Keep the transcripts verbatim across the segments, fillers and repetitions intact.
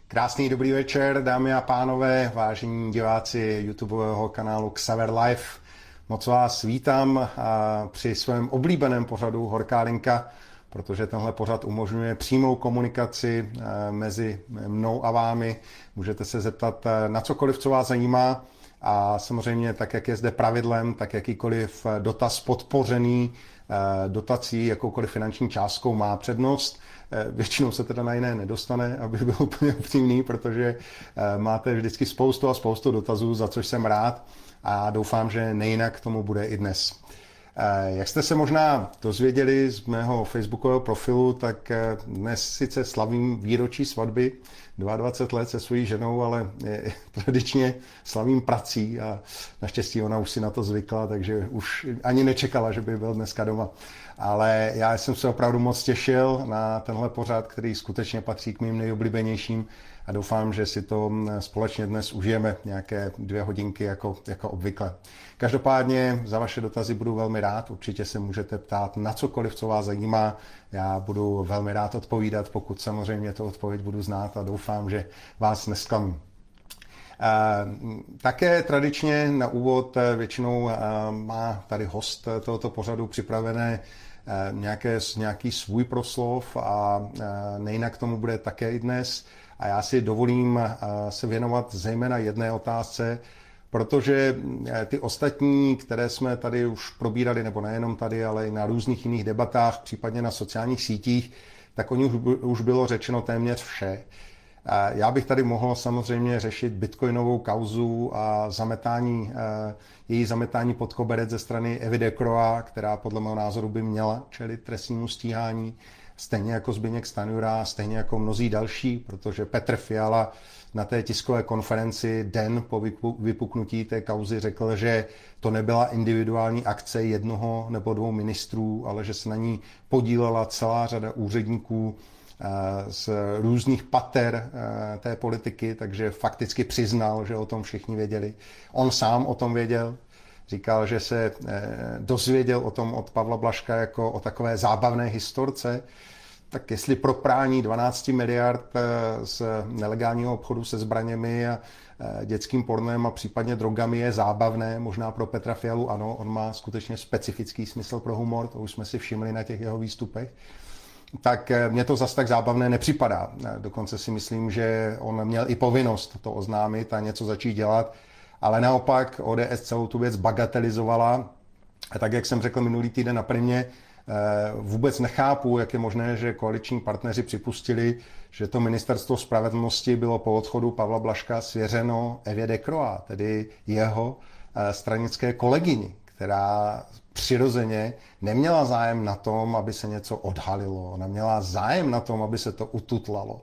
Krásný dobrý večer, dámy a pánové, vážení diváci YouTubeového kanálu Xaver Live. Moc vás vítám při svém oblíbeném pořadu Horká linka, protože tenhle pořad umožňuje přímou komunikaci mezi mnou a vámi. Můžete se zeptat na cokoliv, co vás zajímá, a samozřejmě tak, jak je zde pravidlem, tak jakýkoliv dotaz podpořený dotací, jakoukoliv finanční částkou má přednost. Většinou se teda na jiné nedostane, aby byl úplně upřímný, protože máte vždycky spoustu a spoustu dotazů, za což jsem rád, a doufám, že nejinak tomu bude i dnes. Jak jste se možná dozvěděli z mého facebookového profilu, tak dnes sice slavím výročí svatby, dvacet dva let se svojí ženou, ale tradičně slavím prací a naštěstí ona už si na to zvykla, takže už ani nečekala, že by byl dneska doma. Ale já jsem se opravdu moc těšil na tenhle pořad, který skutečně patří k mým nejoblíbenějším, a doufám, že si to společně dnes užijeme nějaké dvě hodinky jako, jako obvykle. Každopádně za vaše dotazy budu velmi rád, určitě se můžete ptát na cokoliv, co vás zajímá. Já budu velmi rád odpovídat, pokud samozřejmě to odpověď budu znát, a doufám, že vás nesklamu. Také tradičně na úvod většinou má tady host tohoto pořadu připravené nějaké, nějaký svůj proslov, a nejinak tomu bude také i dnes. A já si dovolím se věnovat zejména jedné otázce, protože ty ostatní, které jsme tady už probírali, nebo nejenom tady, ale i na různých jiných debatách, případně na sociálních sítích, tak o nich už bylo řečeno téměř vše. Já bych tady mohl samozřejmě řešit bitcoinovou kauzu a zametání, její zametání pod koberec ze strany Evy Decroix, která podle mého názoru by měla čelit trestnímu stíhání, stejně jako Zbyněk Stanjura, stejně jako mnozí další, protože Petr Fiala na té tiskové konferenci den po vypuknutí té kauzy řekl, že to nebyla individuální akce jednoho nebo dvou ministrů, ale že se na ní podílela celá řada úředníků z různých pater té politiky, takže fakticky přiznal, že o tom všichni věděli. On sám o tom věděl, říkal, že se dozvěděl o tom od Pavla Blažka jako o takové zábavné historce. Tak jestli proprání dvanáct miliard z nelegálního obchodu se zbraněmi a dětským pornem a případně drogami je zábavné, možná pro Petra Fialu ano, on má skutečně specifický smysl pro humor, to už jsme si všimli na těch jeho výstupech, tak mně to zas tak zábavné nepřipadá. Dokonce si myslím, že on měl i povinnost to oznámit a něco začít dělat, ale naopak O D S celou tu věc bagatelizovala. A tak, jak jsem řekl minulý týden na Primě, vůbec nechápu, jak je možné, že koaliční partneři připustili, že to ministerstvo spravedlnosti bylo po odchodu Pavla Blažka svěřeno Evě Decroix, tedy jeho stranické kolegyni, která přirozeně neměla zájem na tom, aby se něco odhalilo. Ona měla zájem na tom, aby se to ututlalo.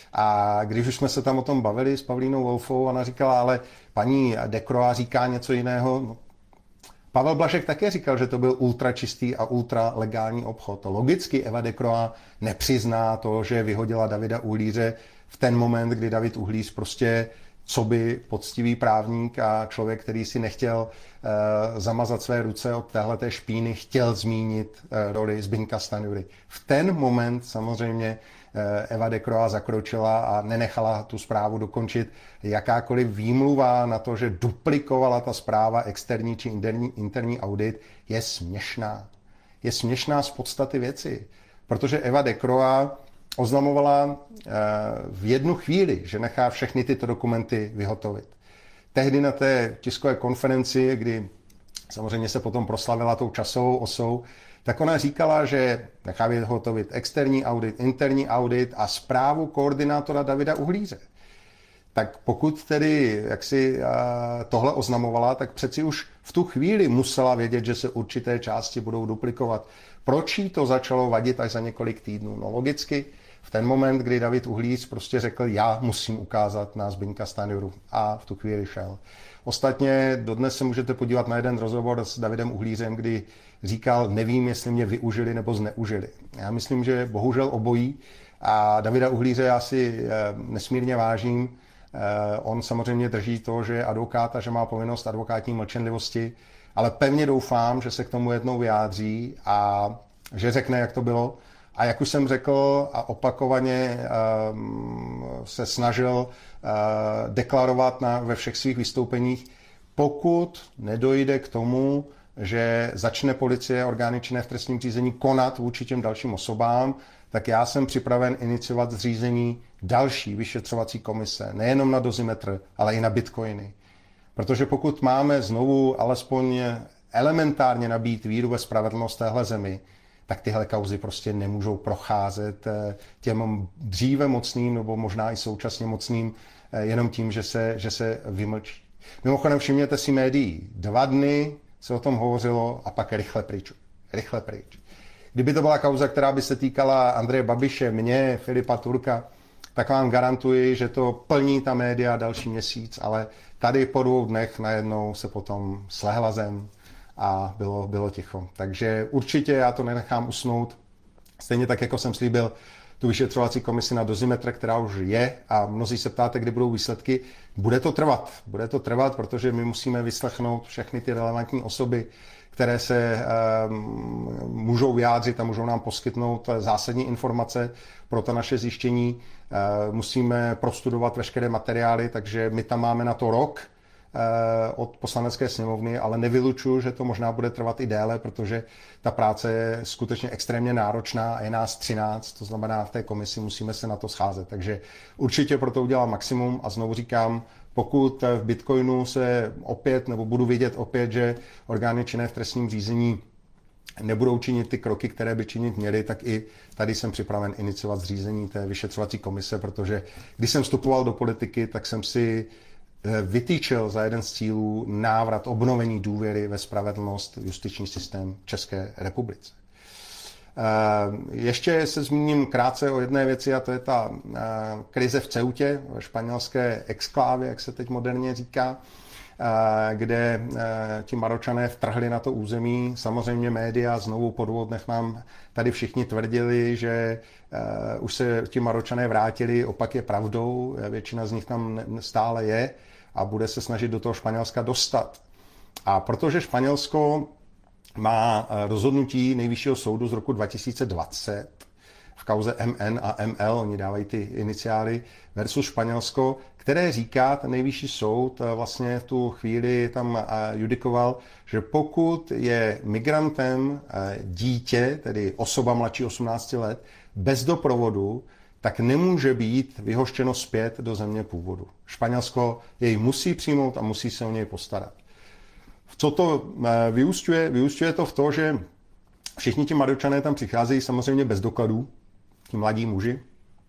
A když už jsme se tam o tom bavili s Pavlínou Wolfou, ona říkala, ale paní Decroix říká něco jiného. No, Pavel Blažek také říkal, že to byl ultračistý a ultralegální obchod. Logicky Eva Decroix nepřizná to, že vyhodila Davida Uhlíře v ten moment, kdy David Uhlíř prostě coby poctivý právník a člověk, který si nechtěl uh, zamazat své ruce od téhleté špíny, chtěl zmínit uh, roli Zbyňka Stanjury. V ten moment samozřejmě uh, Eva Decroix zakročila a nenechala tu zprávu dokončit. Jakákoliv výmluva na to, že duplikovala ta zpráva externí či interní, interní audit, je směšná. Je směšná z podstaty věci, protože Eva Decroix oznamovala v jednu chvíli, že nechá všechny tyto dokumenty vyhotovit. Tehdy na té tiskové konferenci, kdy samozřejmě se potom proslavila tou časovou osou, tak ona říkala, že nechá vyhotovit externí audit, interní audit a zprávu koordinátora Davida Uhlíře. Tak pokud tedy jak si tohle oznamovala, tak přeci už v tu chvíli musela vědět, že se určité části budou duplikovat. Proč jí to začalo vadit až za několik týdnů? No logicky, v ten moment, kdy David Uhlíř prostě řekl, já musím ukázat na Zbyňka Stanjuru, a v tu chvíli šel. Ostatně dodnes se můžete podívat na jeden rozhovor s Davidem Uhlířem, kdy říkal, nevím, jestli mě využili nebo zneužili. Já myslím, že bohužel obojí, a Davida Uhlíře já si nesmírně vážím. On samozřejmě drží to, že je advokát a že má povinnost advokátní mlčenlivosti, ale pevně doufám, že se k tomu jednou vyjádří a že řekne, jak to bylo, A jak už jsem řekl a opakovaně se snažil deklarovat na, ve všech svých vystoupeních, pokud nedojde k tomu, že začne policie, orgány činné v trestním řízení konat vůči těm dalším osobám, tak já jsem připraven iniciovat zřízení další vyšetřovací komise, nejenom na dozimetr, ale i na bitcoiny. Protože pokud máme znovu alespoň elementárně nabít víru ve spravedlnost téhle zemi, tak tyhle kauzy prostě nemůžou procházet těm dříve mocným, nebo možná i současně mocným, jenom tím, že se, že se vymlčí. Mimochodem všimněte si médií. Dva dny se o tom hovořilo a pak rychle pryč. Rychle pryč. Kdyby to byla kauza, která by se týkala Andreje Babiše, mě, Filipa Turka, tak vám garantuji, že to plní ta média další měsíc, ale tady po dvou dnech najednou se potom slehla zem a bylo, bylo ticho. Takže určitě já to nenechám usnout. Stejně tak, jako jsem slíbil tu vyšetřovací komisi na dozimetr, která už je, a mnozí se ptáte, kdy budou výsledky. Bude to trvat. Bude to trvat, protože my musíme vyslechnout všechny ty relevantní osoby, které se um, můžou vyjádřit a můžou nám poskytnout zásadní informace pro to naše zjištění. Uh, musíme prostudovat veškeré materiály, takže my tam máme na to rok od Poslanecké sněmovny, ale nevylučuju, že to možná bude trvat i déle, protože ta práce je skutečně extrémně náročná a je nás třináct, to znamená, v té komisi musíme se na to scházet. Takže určitě pro to udělám maximum a znovu říkám, pokud v Bitcoinu se opět, nebo budu vidět opět, že orgány činné v trestním řízení nebudou činit ty kroky, které by činit měly, tak i tady jsem připraven iniciovat zřízení té vyšetřovací komise, protože když jsem vstupoval do politiky, tak jsem si vytýčil za jeden z cílů návrat, obnovení důvěry ve spravedlnost, justiční systém České republice. Ještě se zmíním krátce o jedné věci, a to je ta krize v Ceutě, ve španělské exklávě, jak se teď moderně říká, kde ti Maročané vtrhli na to území. Samozřejmě média znovu po dvou dnech nám tady všichni tvrdili, že už se ti Maročané vrátili, opak je pravdou, většina z nich tam stále je a bude se snažit do toho Španělska dostat. A protože Španělsko má rozhodnutí Nejvyššího soudu z roku dva tisíce dvacet v kauze M N a M L, oni dávají ty iniciály, versus Španělsko, které říká, ten Nejvyšší soud vlastně v tu chvíli tam judikoval, že pokud je migrantem dítě, tedy osoba mladší osmnácti let, bez doprovodu, tak nemůže být vyhoštěno zpět do země původu. Španělsko jej musí přijmout a musí se o něj postarat. Co to vyúsťuje? Vyúsťuje to v to, že všichni ti Maročané tam přicházejí samozřejmě bez dokladů, ti mladí muži,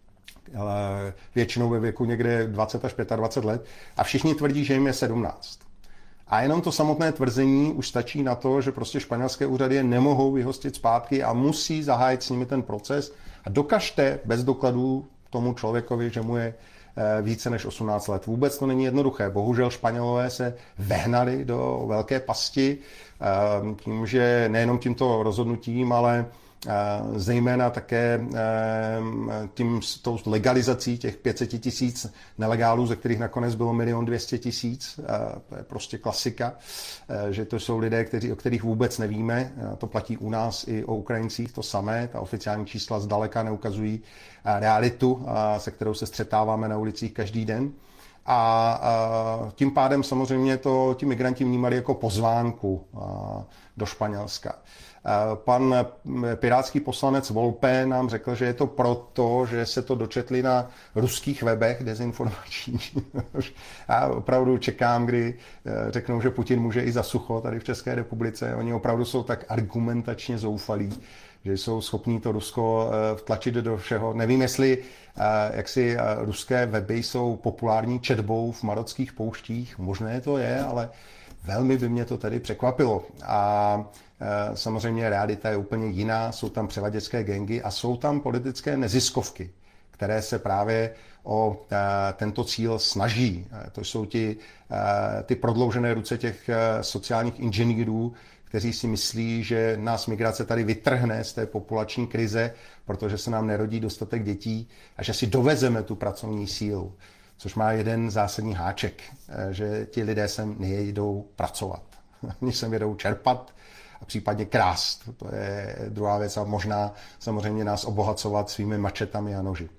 ale většinou ve věku někde dvacet až dvacet pět let, a všichni tvrdí, že jim je sedmnáct. A jenom to samotné tvrzení už stačí na to, že prostě španělské úřady je nemohou vyhostit zpátky a musí zahájit s nimi ten proces. A dokažte bez dokladů tomu člověkovi, že mu je více než osmnáct let. Vůbec to není jednoduché. Bohužel Španělové se vehnali do velké pasti tím, že nejenom tímto rozhodnutím, ale zejména také tím, tou legalizací těch pět set tisíc nelegálů, ze kterých nakonec bylo milion dvě stě tisíc. To je prostě klasika, že to jsou lidé, kteří, o kterých vůbec nevíme. To platí u nás i o Ukrajincích to samé. Ta oficiální čísla zdaleka neukazují realitu, se kterou se střetáváme na ulicích každý den. A tím pádem samozřejmě to ti migranti vnímali jako pozvánku do Španělska. Pan pirátský poslanec Volpe nám řekl, že je to proto, že se to dočetli na ruských webech dezinformačních. A opravdu čekám, kdy řeknou, že Putin může i za sucho tady v České republice. Oni opravdu jsou tak argumentačně zoufalí, že jsou schopní to Rusko vtlačit do všeho. Nevím, jestli jaksi ruské weby jsou populární četbou v marockých pouštích. Možné to je, ale velmi by mě to tady překvapilo. A samozřejmě realita je úplně jiná, jsou tam převaděčské gangy a jsou tam politické neziskovky, které se právě o tento cíl snaží. To jsou ti, ty prodloužené ruce těch sociálních inženýrů, kteří si myslí, že nás migrace tady vytrhne z té populační krize, protože se nám nerodí dostatek dětí a že si dovezeme tu pracovní sílu. Což má jeden zásadní háček, že ti lidé sem nejedou pracovat. Oni sem jedou čerpat a případně krást. To je druhá věc a možná samozřejmě nás obohacovat svými mačetami a noži.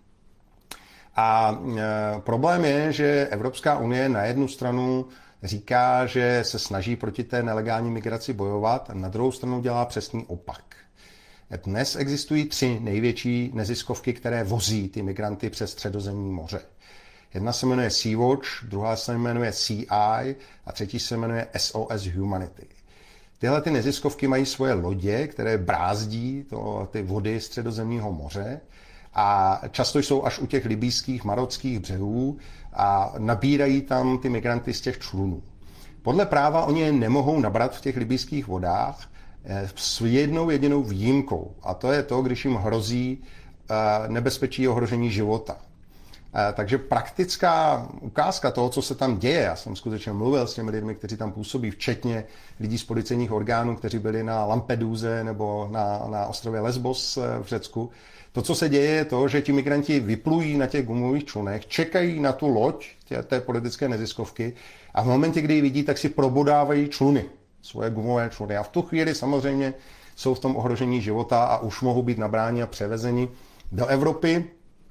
A e, problém je, že Evropská unie na jednu stranu říká, že se snaží proti té nelegální migraci bojovat, a na druhou stranu dělá přesný opak. Dnes existují tři největší neziskovky, které vozí ty migranty přes Středozemní moře. Jedna se jmenuje Sea-Watch, druhá se jmenuje Sea Eye a třetí se jmenuje S O S Humanity. Tyhle ty neziskovky mají svoje lodě, které brázdí to, ty vody Středozemního moře a často jsou až u těch libýských, marockých břehů a nabírají tam ty migranty z těch člunů. Podle práva oni je nemohou nabrat v těch libýských vodách s jednou jedinou výjimkou. A to je to, když jim hrozí nebezpečí ohrožení života. Takže praktická ukázka toho, co se tam děje, já jsem skutečně mluvil s těmi lidmi, kteří tam působí, včetně lidí z policejních orgánů, kteří byli na Lampeduze nebo na, na ostrově Lesbos v Řecku. To, co se děje, je to, že ti migranti vyplují na těch gumových člunech, čekají na tu loď tě, té politické neziskovky a v momentě, kdy ji vidí, tak si probodávají čluny, svoje gumové čluny. A v tu chvíli samozřejmě jsou v tom ohrožení života a už mohou být nabráni a převezeni do Evropy,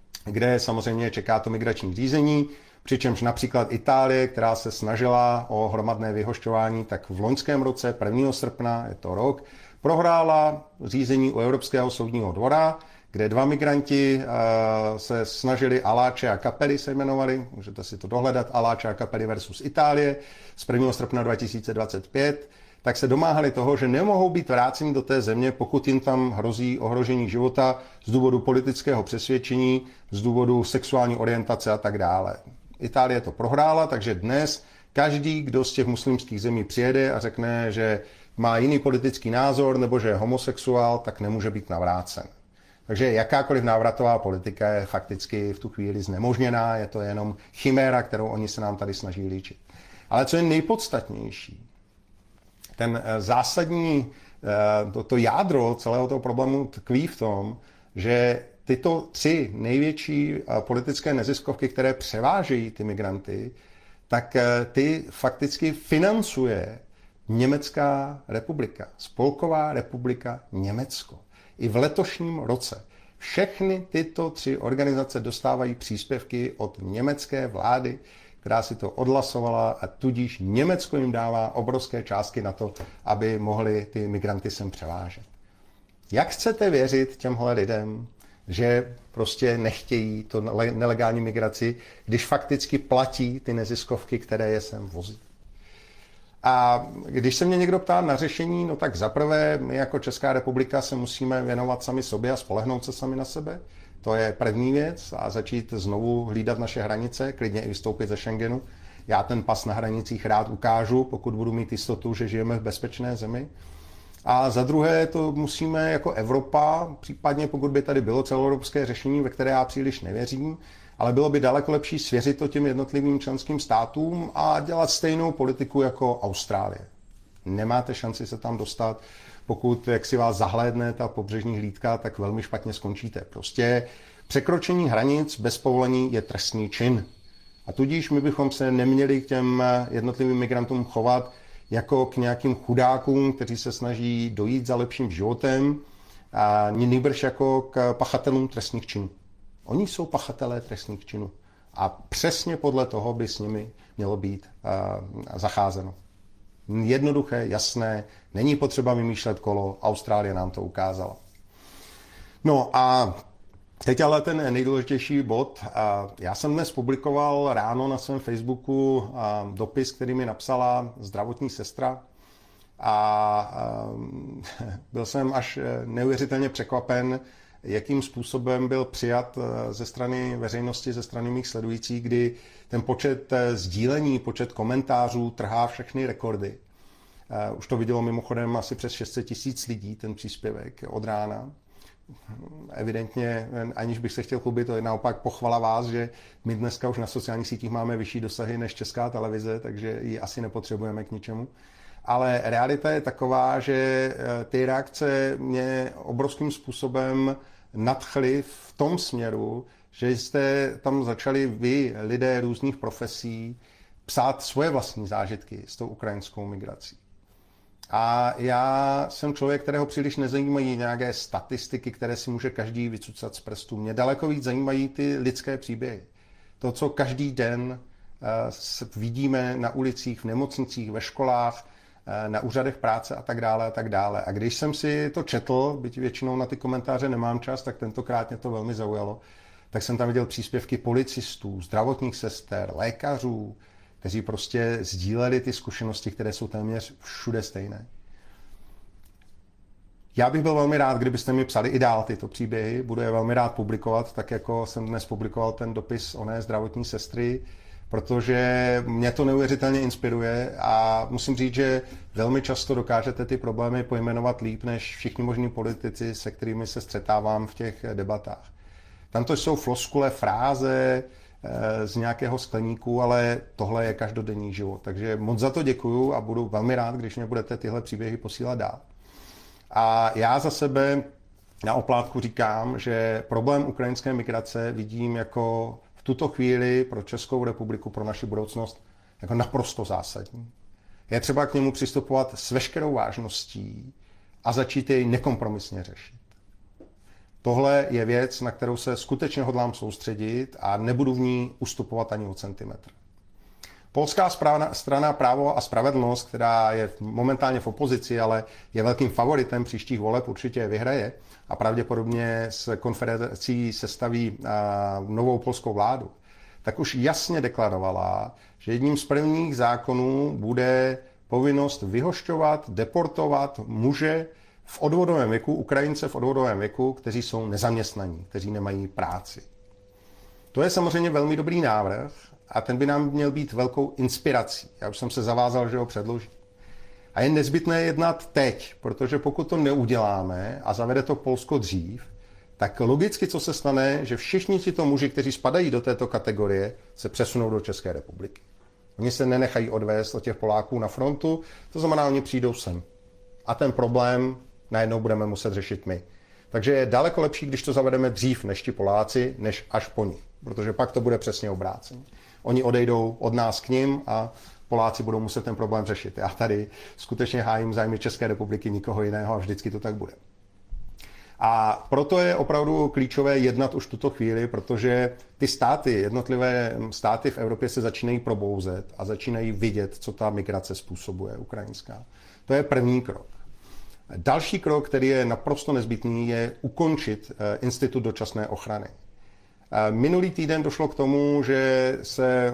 kde samozřejmě čeká to migrační řízení, přičemž například Itálie, která se snažila o hromadné vyhošťování, tak v loňském roce, prvního srpna, je to rok, prohrála řízení u Evropského soudního dvora, kde dva migranti uh, se snažili Aláče a Capelli se jmenovali, můžete si to dohledat, Aláče a Capelli versus Itálie z prvního srpna dva tisíce dvacet pět, tak se domáhali toho, že nemohou být vráceni do té země, pokud jim tam hrozí ohrožení života z důvodu politického přesvědčení, z důvodu sexuální orientace a tak dále. Itálie to prohrála, takže dnes každý, kdo z těch muslimských zemí přijede a řekne, že má jiný politický názor nebo že je homosexuál, tak nemůže být navrácen. Takže jakákoliv návratová politika je fakticky v tu chvíli znemožněná, je to jenom chiméra, kterou oni se nám tady snaží líčit. Ale co je nejpodstatnější, ten zásadní, to, to jádro celého toho problému tkví v tom, že tyto tři největší politické neziskovky, které převážejí ty migranty, tak ty fakticky financuje Německá republika, Spolková republika Německo. I v letošním roce všechny tyto tři organizace dostávají příspěvky od německé vlády, která si to odhlasovala a tudíž Německo jim dává obrovské částky na to, aby mohli ty migranty sem převážet. Jak chcete věřit těmhle lidem, že prostě nechtějí to nelegální migraci, když fakticky platí ty neziskovky, které je sem vozí? A když se mě někdo ptá na řešení, no tak zaprvé my jako Česká republika se musíme věnovat sami sobě a spolehnout se sami na sebe. To je první věc a začít znovu hlídat naše hranice, klidně i vystoupit ze Schengenu. Já ten pas na hranicích rád ukážu, pokud budu mít jistotu, že žijeme v bezpečné zemi. A za druhé to musíme jako Evropa, případně pokud by tady bylo celoevropské řešení, ve které já příliš nevěřím, ale bylo by daleko lepší svěřit to těm jednotlivým členským státům a dělat stejnou politiku jako Austrálie. Nemáte šanci se tam dostat, pokud jak si vás zahlédne ta pobřežní hlídka, tak velmi špatně skončíte. Prostě překročení hranic bez povolení je trestný čin. A tudíž my bychom se neměli k těm jednotlivým migrantům chovat jako k nějakým chudákům, kteří se snaží dojít za lepším životem, a nýbrž jako k pachatelům trestných činů. Oni jsou pachatelé trestných činů. A přesně podle toho by s nimi mělo být uh, zacházeno. Jednoduché, jasné, není potřeba vymýšlet kolo, Austrálie nám to ukázala. No a teď ale ten nejdůležitější bod. Já jsem dnes publikoval ráno na svém Facebooku dopis, který mi napsala zdravotní sestra a byl jsem až neuvěřitelně překvapen, jakým způsobem byl přijat ze strany veřejnosti, ze strany mých sledujících, kdy ten počet sdílení, počet komentářů trhá všechny rekordy. Už to vidělo mimochodem asi přes šest set tisíc lidí, ten příspěvek od rána. Evidentně, aniž bych se chtěl chlubit, to je naopak pochvala vás, že my dneska už na sociálních sítích máme vyšší dosahy než Česká televize, takže ji asi nepotřebujeme k ničemu. Ale realita je taková, že ty reakce mě obrovským způsobem nadchly v tom směru, že jste tam začali vy, lidé různých profesí, psát svoje vlastní zážitky s tou ukrajinskou migrací. A já jsem člověk, kterého příliš nezajímají nějaké statistiky, které si může každý vycucat z prstů. Mě daleko víc zajímají ty lidské příběhy. To, co každý den vidíme na ulicích, v nemocnicích, ve školách, na úřadech práce a tak dále a tak dále. A když jsem si to četl, byť většinou na ty komentáře nemám čas, tak tentokrát mě to velmi zaujalo, tak jsem tam viděl příspěvky policistů, zdravotních sester, lékařů, kteří prostě sdíleli ty zkušenosti, které jsou téměř všude stejné. Já bych byl velmi rád, kdybyste mi psali i dál tyto příběhy, budu je velmi rád publikovat, tak jako jsem dnes publikoval ten dopis oné zdravotní sestry, protože mě to neuvěřitelně inspiruje a musím říct, že velmi často dokážete ty problémy pojmenovat líp než všichni možní politici, se kterými se střetávám v těch debatách. Tam to jsou floskule, fráze z nějakého skleníku, ale tohle je každodenní život. Takže moc za to děkuju a budu velmi rád, když mě budete tyhle příběhy posílat dál. A já za sebe na oplátku říkám, že problém ukrajinské migrace vidím jako v tuto chvíli pro Českou republiku, pro naši budoucnost, jako naprosto zásadní. Je třeba k němu přistupovat s veškerou vážností a začít jej nekompromisně řešit. Tohle je věc, na kterou se skutečně hodlám soustředit a nebudu v ní ustupovat ani o centimetr. Polská strana Právo a spravedlnost, která je momentálně v opozici, ale je velkým favoritem příštích voleb, určitě vyhraje a pravděpodobně s konfederací sestaví novou polskou vládu, tak už jasně deklarovala, že jedním z prvních zákonů bude povinnost vyhošťovat, deportovat muže v odvodovém věku, Ukrajince v odvodovém věku, kteří jsou nezaměstnaní, kteří nemají práci. To je samozřejmě velmi dobrý návrh a ten by nám měl být velkou inspirací. Já už jsem se zavázal, že ho předložím. A je nezbytné jednat teď, protože pokud to neuděláme a zavede to Polsko dřív, tak logicky, co se stane, že všichni tito muži, kteří spadají do této kategorie, se přesunou do České republiky. Oni se nenechají odvést od těch Poláků na frontu, to znamená, oni přijdou sem. A ten problém najednou budeme muset řešit my. Takže je daleko lepší, když to zavedeme dřív než ti Poláci, než až po nich. Protože pak to bude přesně obráceně. Oni odejdou od nás k nim a Poláci budou muset ten problém řešit. Já tady skutečně hájím zájmy České republiky, nikoho jiného a vždycky to tak bude. A proto je opravdu klíčové jednat už tuto chvíli, protože ty státy, jednotlivé státy v Evropě se začínají probouzet a začínají vidět, co ta migrace způsobuje ukrajinská. To je první krok. Další krok, který je naprosto nezbytný, je ukončit institut dočasné ochrany. Minulý týden došlo k tomu, že se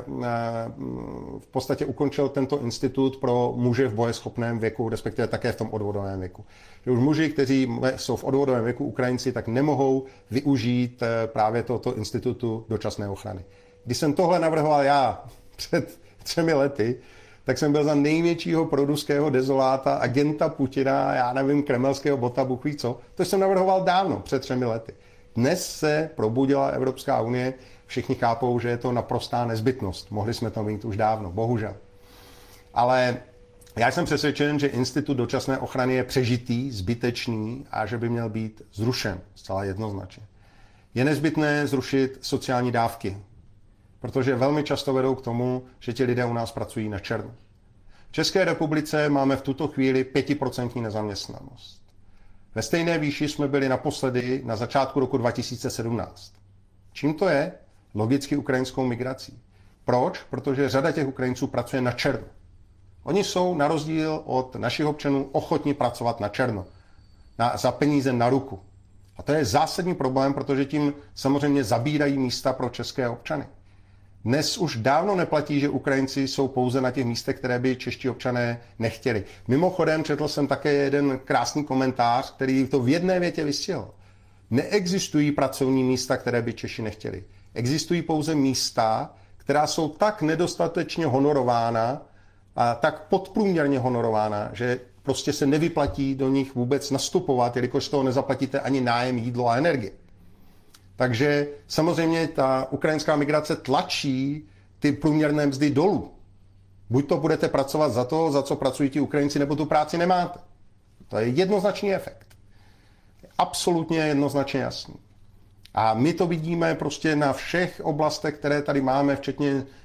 v podstatě ukončil tento institut pro muže v bojeschopném věku, respektive také v tom odvodovém věku. Že už muži, kteří jsou v odvodovém věku, Ukrajinci, tak nemohou využít právě tohoto institutu dočasné ochrany. Když jsem tohle navrhoval já před třemi lety, tak jsem byl za největšího proruského dezoláta, agenta Putina, já nevím, kremelského bota, Bůh ví co. To jsem navrhoval dávno, před třemi lety. Dnes se probudila Evropská unie, všichni chápou, že je to naprostá nezbytnost. Mohli jsme to mít už dávno, bohužel. Ale já jsem přesvědčen, že institut dočasné ochrany je přežitý, zbytečný a že by měl být zrušen, zcela jednoznačně. Je nezbytné zrušit sociální dávky, protože velmi často vedou k tomu, že ti lidé u nás pracují na černo. V České republice máme v tuto chvíli pětiprocentní nezaměstnanost. Ve stejné výši jsme byli naposledy na začátku roku dva tisíce sedmnáct. Čím to je? Logicky ukrajinskou migrací. Proč? Protože řada těch Ukrajinců pracuje na černo. Oni jsou na rozdíl od našich občanů ochotni pracovat na černo, na, za peníze na ruku. A to je zásadní problém, protože tím samozřejmě zabírají místa pro české občany. Dnes už dávno neplatí, že Ukrajinci jsou pouze na těch místech, které by čeští občané nechtěli. Mimochodem četl jsem také jeden krásný komentář, který to v jedné větě vystihl. Neexistují pracovní místa, které by Češi nechtěli. Existují pouze místa, která jsou tak nedostatečně honorována a tak podprůměrně honorována, že prostě se nevyplatí do nich vůbec nastupovat, jelikož z toho nezaplatíte ani nájem, jídlo a energie. Takže samozřejmě ta ukrajinská migrace tlačí ty průměrné mzdy dolů. Buď to budete pracovat za to, za co pracují ti Ukrajinci, nebo tu práci nemáte. To je jednoznačný efekt. Absolutně jednoznačně jasný. A my to vidíme prostě na všech oblastech, které tady máme, včetně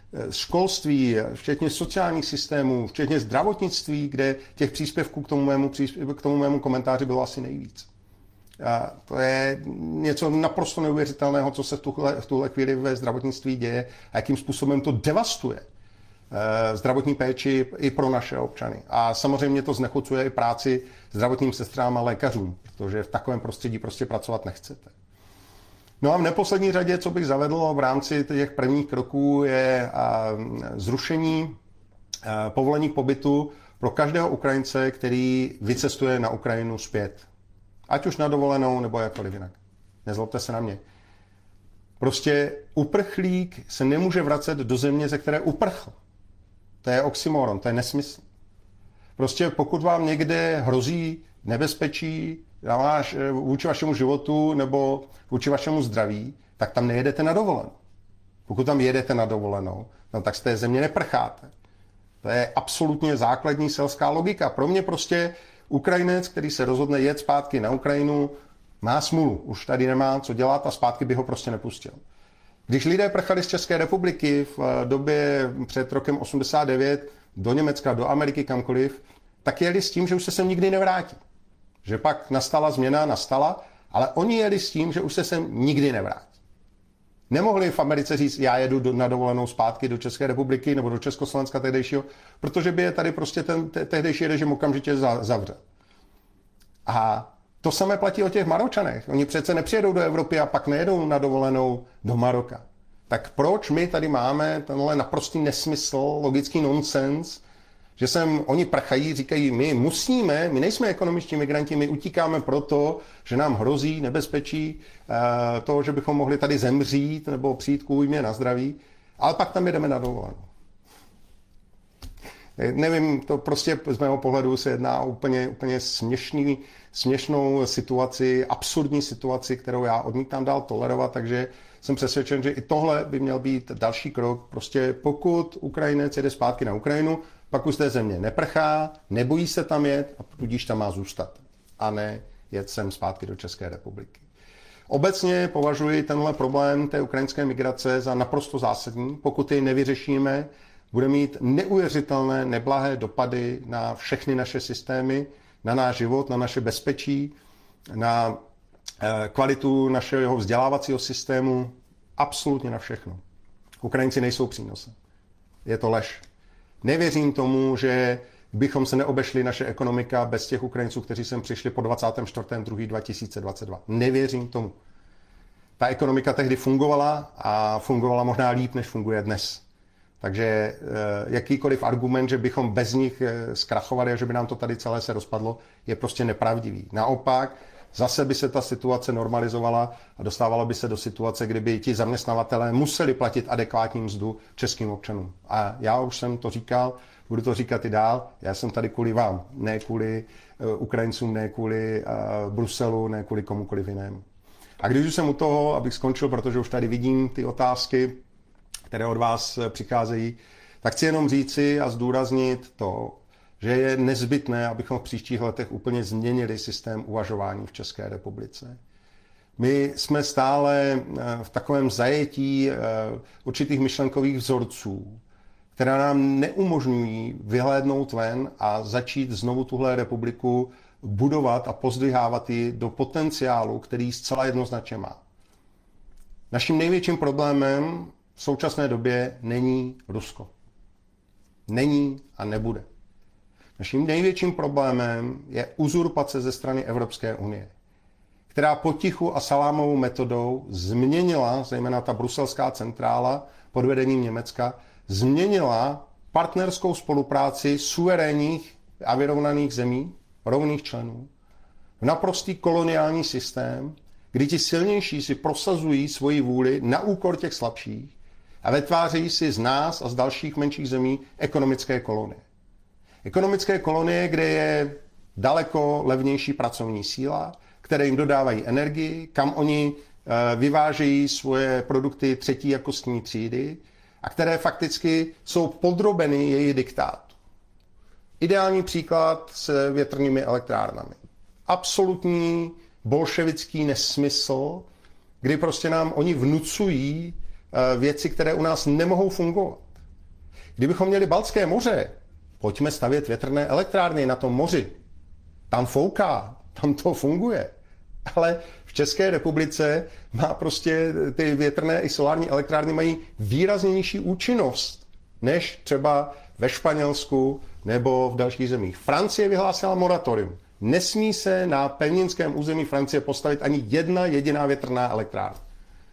školství, včetně sociálních systémů, včetně zdravotnictví, kde těch příspěvků k tomu mému, k tomu mému komentáři bylo asi nejvíc. A to je něco naprosto neuvěřitelného, co se v tuhle, v tuhle chvíli ve zdravotnictví děje a jakým způsobem to devastuje zdravotní péči i pro naše občany. A samozřejmě to znechucuje i práci zdravotním sestrám a lékařům, protože v takovém prostředí prostě pracovat nechcete. No a v neposlední řadě, co bych zavedl v rámci těch prvních kroků, je zrušení povolení k pobytu pro každého Ukrajince, který vycestuje na Ukrajinu zpět. Ať už na dovolenou, nebo jakkoliv jinak. Nezlobte se na mě. Prostě uprchlík se nemůže vracet do země, ze které uprchl. To je oxymoron, to je nesmysl. Prostě pokud vám někde hrozí nebezpečí váš, vůči vašemu životu nebo vůči vašemu zdraví, tak tam nejedete na dovolenou. Pokud tam jedete na dovolenou, no, tak z té země neprcháte. To je absolutně základní selská logika. Pro mě prostě Ukrajinec, který se rozhodne jet zpátky na Ukrajinu, má smůlu. Už tady nemá co dělat a zpátky by ho prostě nepustil. Když lidé prchali z České republiky v době před rokem osmdesát devět do Německa, do Ameriky, kamkoliv, tak jeli s tím, že už se sem nikdy nevrátí. Že pak nastala změna, nastala, ale oni jeli s tím, že už se sem nikdy nevrátí. Nemohli v Americe říct, já jedu do, na dovolenou zpátky do České republiky nebo do Československa tehdejšího, protože by je tady prostě ten te, tehdejší režim okamžitě za, zavřel. A to samé platí o těch Maročanech. Oni přece nepřijedou do Evropy a pak nejedou na dovolenou do Maroka. Tak proč my tady máme tenhle naprostý nesmysl, logický nonsens, že sem oni prchají, říkají, my musíme, my nejsme ekonomičtí migranti, my utíkáme proto, že nám hrozí nebezpečí eh, toho, že bychom mohli tady zemřít nebo přijít k újmě na zdraví, ale pak tam jedeme na dovolenou. Nevím, to prostě z mého pohledu se jedná o úplně, úplně směšný, směšnou situaci, absurdní situaci, kterou já odmítám dál tolerovat, takže jsem přesvědčen, že i tohle by měl být další krok. Prostě pokud Ukrajinec jede zpátky na Ukrajinu, pak už z té země neprchá, nebojí se tam jet a tudíž tam má zůstat. A ne jet sem zpátky do České republiky. Obecně považuji tenhle problém té ukrajinské migrace za naprosto zásadní. Pokud jej nevyřešíme, bude mít neuvěřitelné neblahé dopady na všechny naše systémy, na náš život, na naše bezpečí, na kvalitu našeho vzdělávacího systému, absolutně na všechno. Ukrajinci nejsou přínosem. Je to lež. Nevěřím tomu, že bychom se neobešli naše ekonomika bez těch Ukrajinců, kteří sem přišli po dvacátého čtvrtého druhého dva tisíce dvacet dva. Nevěřím tomu. Ta ekonomika tehdy fungovala a fungovala možná líp, než funguje dnes. Takže jakýkoliv argument, že bychom bez nich zkrachovali a že by nám to tady celé se rozpadlo, je prostě nepravdivý. Naopak, zase by se ta situace normalizovala a dostávala by se do situace, kdyby ti zaměstnavatelé museli platit adekvátní mzdu českým občanům. A já už jsem to říkal, budu to říkat i dál, já jsem tady kvůli vám, ne kvůli uh, Ukrajincům, ne kvůli uh, Bruselu, ne kvůli komukoliv jinému. A když už jsem u toho, abych skončil, protože už tady vidím ty otázky, které od vás přicházejí, tak chci jenom říci a zdůraznit to, že je nezbytné, abychom v příštích letech úplně změnili systém uvažování v České republice. My jsme stále v takovém zajetí určitých myšlenkových vzorců, které nám neumožňují vyhlédnout ven a začít znovu tuhle republiku budovat a pozdvihávat ji do potenciálu, který zcela jednoznačně má. Naším největším problémem v současné době není Rusko. Není a nebude. Naším největším problémem je uzurpace ze strany Evropské unie, která potichu a salámovou metodou změnila, zejména ta bruselská centrála pod vedením Německa, změnila partnerskou spolupráci suverénních a vyrovnaných zemí, rovných členů, v naprostý koloniální systém, kdy ti silnější si prosazují svoji vůli na úkor těch slabších a vytvářejí si z nás a z dalších menších zemí ekonomické kolonie. Ekonomické kolonie, kde je daleko levnější pracovní síla, které jim dodávají energii, kam oni vyvážejí svoje produkty třetí jakostní třídy a které fakticky jsou podrobeny jejich diktátu. Ideální příklad s větrnými elektrárnami. Absolutní bolševický nesmysl, kdy prostě nám oni vnucují věci, které u nás nemohou fungovat. Kdybychom měli Baltské moře, pojďme stavět větrné elektrárny na tom moři. Tam fouká, tam to funguje. Ale v České republice má prostě ty větrné i solární elektrárny mají výrazně nižší účinnost než třeba ve Španělsku nebo v dalších zemích. Francie vyhlásila moratorium. Nesmí se na pevninském území Francie postavit ani jedna jediná větrná elektrárna.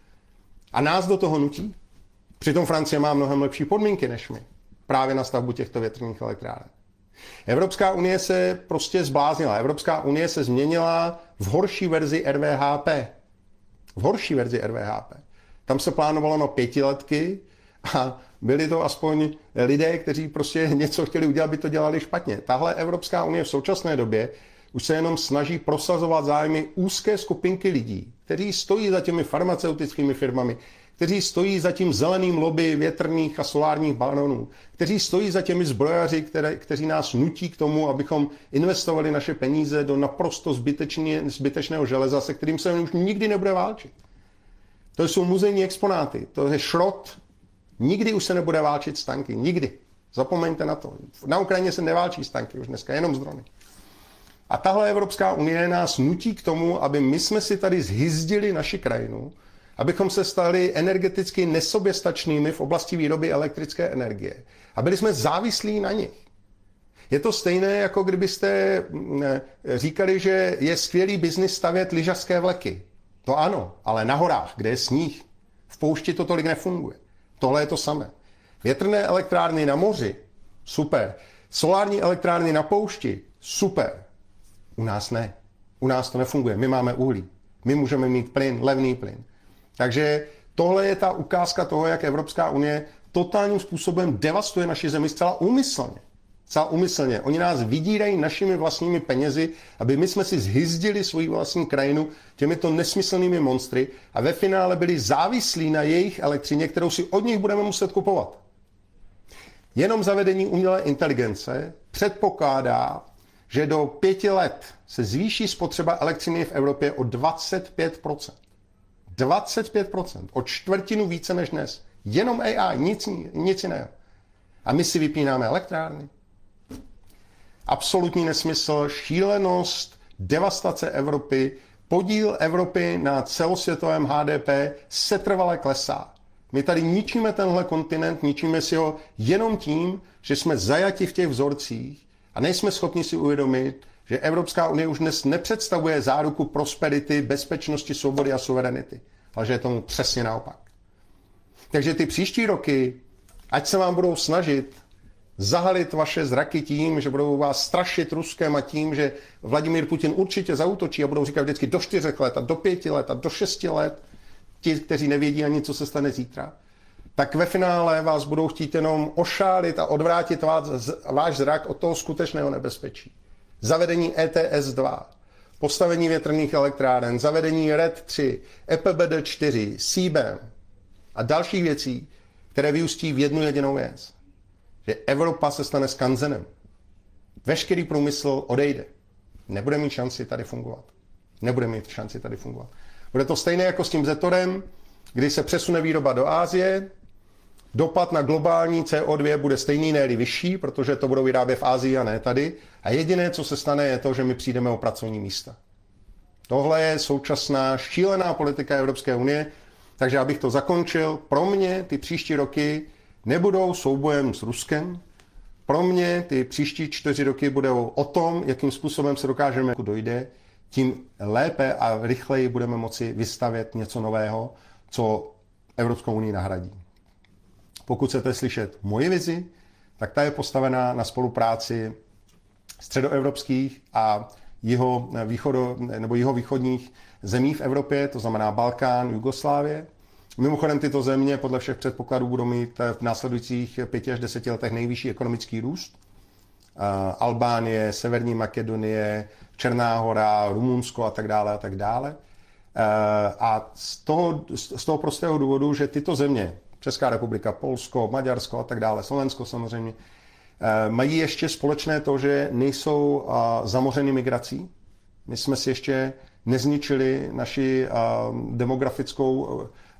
A nás do toho nutí. Přitom Francie má mnohem lepší podmínky než my. Právě na stavbu těchto větrných elektráren. Evropská unie se prostě zbláznila. Evropská unie se změnila v horší verzi R V H P. V horší verzi R V H P. Tam se plánovalo na pětiletky a byli to aspoň lidé, kteří prostě něco chtěli udělat, by to dělali špatně. Tahle Evropská unie v současné době už se jenom snaží prosazovat zájmy úzké skupinky lidí, kteří stojí za těmi farmaceutickými firmami, kteří stojí za tím zeleným lobby větrných a solárních baronů, kteří stojí za těmi zbrojaři, které, kteří nás nutí k tomu, abychom investovali naše peníze do naprosto zbytečně, zbytečného železa, se kterým se už nikdy nebude válčit. To jsou muzejní exponáty, to je šrot. Nikdy už se nebude válčit s tanky, nikdy. Zapomeňte na to. Na Ukrajině se neválčí s tanky už dneska, jenom s drony. A tahle Evropská unie nás nutí k tomu, aby my jsme si tady zhyzdili naši krajinu, abychom se stali energeticky nesoběstačnými v oblasti výroby elektrické energie. A byli jsme závislí na nich. Je to stejné, jako kdybyste říkali, že je skvělý biznis stavět lyžařské vleky. To ano, ale na horách, kde je sníh. V poušti to tolik nefunguje. Tohle je to samé. Větrné elektrárny na moři, super. Solární elektrárny na poušti, super. U nás ne. U nás to nefunguje. My máme uhlí. My můžeme mít plyn, levný plyn. Takže tohle je ta ukázka toho, jak Evropská unie totálním způsobem devastuje naši zemi zcela úmyslně. Zcela úmyslně. Oni nás vydírají našimi vlastními penězi, aby my jsme si zhyzdili svoji vlastní krajinu těmito nesmyslnými monstry a ve finále byli závislí na jejich elektřině, kterou si od nich budeme muset kupovat. Jenom zavedení umělé inteligence předpokládá, že do pěti let se zvýší spotřeba elektřiny v Evropě o dvacet pět procent. dvacet pět procent. O čtvrtinu více než dnes. Jenom A I, nic, nic jiného. A my si vypínáme elektrárny. Absolutní nesmysl, šílenost, devastace Evropy, podíl Evropy na celosvětovém H D P setrvale klesá. My tady ničíme tenhle kontinent, ničíme si ho jenom tím, že jsme zajati v těch vzorcích a nejsme schopni si uvědomit, že Evropská unie už dnes nepředstavuje záruku prosperity, bezpečnosti, svobody a suverenity, ale že je tomu přesně naopak. Takže ty příští roky, ať se vám budou snažit zahalit vaše zraky tím, že budou vás strašit Ruskem a tím, že Vladimír Putin určitě zaútočí a budou říkat vždycky do čtyřech let a do pěti let a do šesti let, ti, kteří nevědí ani, co se stane zítra, tak ve finále vás budou chtít jenom ošálit a odvrátit vás, váš zrak od toho skutečného nebezpečí. Zavedení E T S dva, postavení větrných elektráren, zavedení R E D tři, E P B D čtyři, C B A M a dalších věcí, které vyústí v jednu jedinou věc. Že Evropa se stane skanzenem. Veškerý průmysl odejde. Nebude mít šanci tady fungovat. Nebude mít šanci tady fungovat. Bude to stejné jako s tím Zetorem, kdy se přesune výroba do Asie, dopad na globální C O dva bude stejný, ne-li vyšší, protože to budou vyrábět v Asii a ne tady. A jediné, co se stane, je to, že my přijdeme o pracovní místa. Tohle je současná šílená politika Evropské unie, takže abych to zakončil, pro mě ty příští roky nebudou soubojem s Ruskem. Pro mě ty příští čtyři roky budou o tom, jakým způsobem se dokážeme, jak dojde, tím lépe a rychleji budeme moci vystavět něco nového, co Evropskou unii nahradí. Pokud chcete slyšet moji vizi, tak ta je postavená na spolupráci středoevropských a jiho, východo, nebo jihovýchodních zemí v Evropě, to znamená Balkán, Jugoslávie. Mimochodem tyto země podle všech předpokladů budou mít v následujících pěti až deseti letech nejvyšší ekonomický růst. Albánie, Severní Makedonie, Černá Hora, Rumunsko a tak dále a tak dále. A z toho, z toho prostého důvodu, že tyto země, Česká republika, Polsko, Maďarsko a tak dále, Slovensko samozřejmě, mají ještě společné to, že nejsou zamořeny migrací. My jsme si ještě nezničili naši demografickou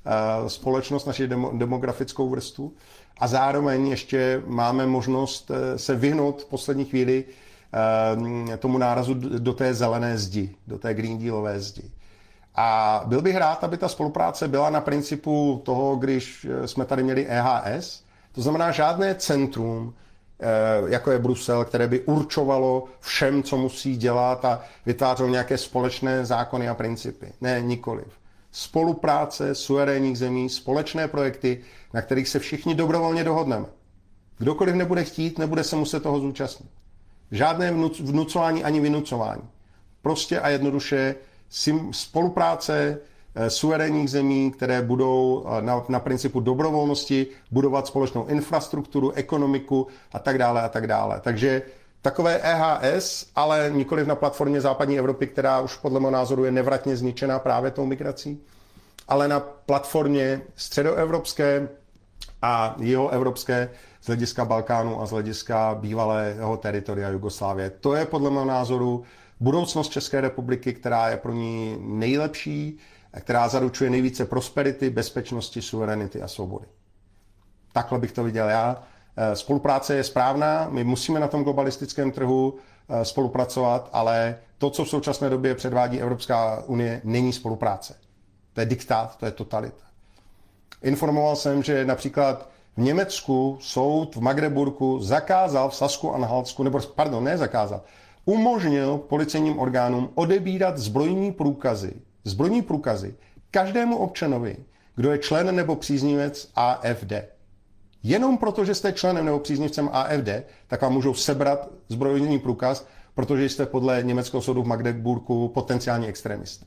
společnost, naši demo, demografickou vrstvu a zároveň ještě máme možnost se vyhnout v poslední chvíli tomu nárazu do té zelené zdi, do té Green Dealové zdi. A byl bych rád, aby ta spolupráce byla na principu toho, když jsme tady měli E H S, to znamená žádné centrum, jako je Brusel, které by určovalo všem, co musí dělat a vytvářelo nějaké společné zákony a principy. Ne, nikoliv. Spolupráce suverénních zemí, společné projekty, na kterých se všichni dobrovolně dohodneme. Kdokoliv nebude chtít, nebude se muset toho zúčastnit. Žádné vnucování ani vynucování. Prostě a jednoduše spolupráce suverénních zemí, které budou na, na principu dobrovolnosti budovat společnou infrastrukturu, ekonomiku a tak dále a tak dále. Takže takové E H S, ale nikoliv na platformě západní Evropy, která už podle mého názoru je nevratně zničená právě tou migrací, ale na platformě středoevropské a jihoevropské z hlediska Balkánu a z hlediska bývalého teritoria Jugoslávie. To je podle mého názoru budoucnost České republiky, která je pro ní nejlepší, která zaručuje nejvíce prosperity, bezpečnosti, suverenity a svobody. Takhle bych to viděl já. Spolupráce je správná, my musíme na tom globalistickém trhu spolupracovat, ale to, co v současné době předvádí Evropská unie, není spolupráce. To je diktát, to je totalita. Informoval jsem, že například v Německu soud v Magdeburgu zakázal v Sasku-Anhaltsku, nebo pardon, ne zakázal, umožnil policejním orgánům odebírat zbrojní průkazy, zbrojní průkazy každému občanovi, kdo je člen nebo příznivec A F D. Jenom proto, že jste členem nebo příznivcem A F D, tak vám můžou sebrat zbrojní průkaz, protože jste podle německého soudu v Magdeburgu potenciální extremista.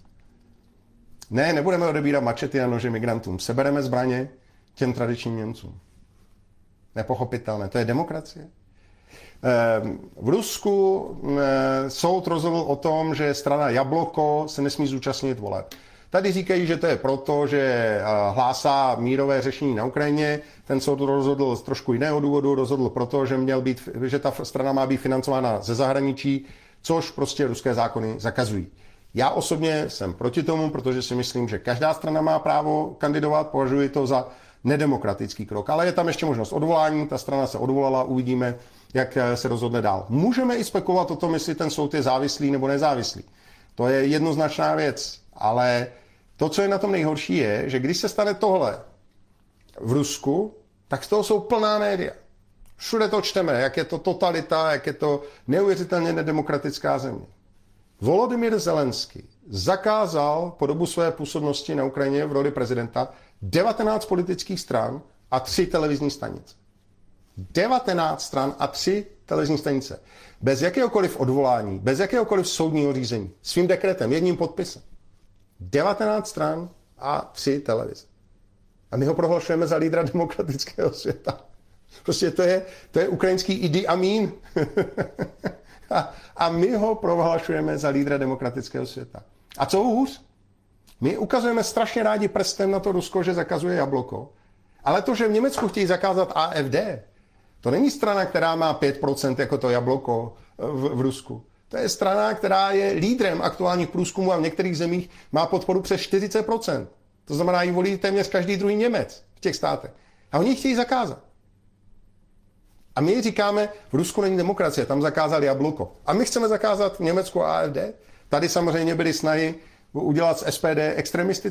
Ne, nebudeme odebírat mačety a nože migrantům. Sebereme zbraně těm tradičním Němcům. Nepochopitelné. To je demokracie. V Rusku soud rozhodl o tom, že strana Jabloko se nesmí zúčastnit voleb. Tady říkají, že to je proto, že hlásá mírové řešení na Ukrajině. Ten soud rozhodl z trošku jiného důvodu, rozhodl proto, že, měl být, že ta strana má být financována ze zahraničí, což prostě ruské zákony zakazují. Já osobně jsem proti tomu, protože si myslím, že každá strana má právo kandidovat, považuji to za nedemokratický krok. Ale je tam ještě možnost odvolání, ta strana se odvolala, uvidíme, jak se rozhodne dál. Můžeme i spekulovat o tom, jestli ten soud je závislý nebo nezávislý. To je jednoznačná věc, ale to, co je na tom nejhorší, je, že když se stane tohle v Rusku, tak z toho jsou plná média. Všude to čteme, jak je to totalita, jak je to neuvěřitelně nedemokratická země. Volodymyr Zelenský zakázal po dobu své působnosti na Ukrajině v roli prezidenta devatenáct politických stran a tři televizní stanice. devatenáct stran a tři televizní stanice. Bez jakéhokoliv odvolání, bez jakéhokoliv soudního řízení. Svým dekretem, jedním podpisem. devatenáct stran a tři televize. A my ho prohlašujeme za lídra demokratického světa. Prostě to je, to je ukrajinský Idi Amin. a, a my ho prohlašujeme za lídra demokratického světa. A co hůř? My ukazujeme strašně rádi prstem na to Rusko, že zakazuje jabloko. Ale to, že v Německu chtějí zakázat A F D, to není strana, která má pět procent jako to jabloko v, v Rusku. To je strana, která je lídrem aktuálních průzkumů a v některých zemích má podporu přes čtyřicet procent. To znamená, ji volí téměř každý druhý Němec v těch státech. A oni ji chtějí zakázat. A my říkáme, v Rusku není demokracie, tam zakázali jablko. A my chceme zakázat v Německu A F D. Tady samozřejmě byly snahy udělat z S P D extremistickou